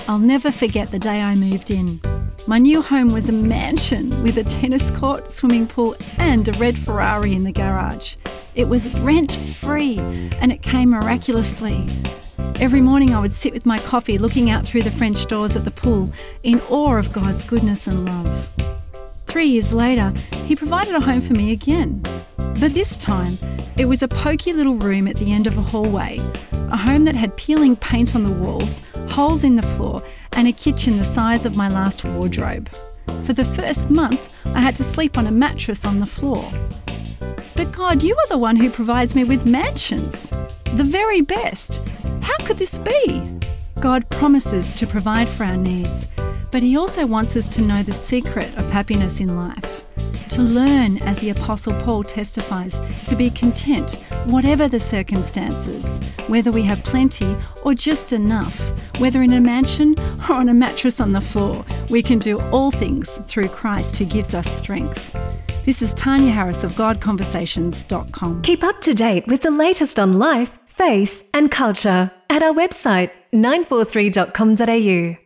I'll never forget the day I moved in. My new home was a mansion with a tennis court, swimming pool and a red Ferrari in the garage. It was rent-free and it came miraculously. Every morning I would sit with my coffee looking out through the French doors at the pool in awe of God's goodness and love. 3 years later, he provided a home for me again. But this time, it was a poky little room at the end of a hallway, a home that had peeling paint on the walls, holes in the floor and a kitchen the size of my last wardrobe. For the first month, I had to sleep on a mattress on the floor. But God, you are the one who provides me with mansions, the very best. How could this be? God promises to provide for our needs, but he also wants us to know the secret of happiness in life. To learn, as the Apostle Paul testifies, to be content, whatever the circumstances, whether we have plenty or just enough, whether in a mansion or on a mattress on the floor, we can do all things through Christ who gives us strength. This is Tanya Harris of GodConversations.com. Keep up to date with the latest on life, faith and culture at our website 943.com.au.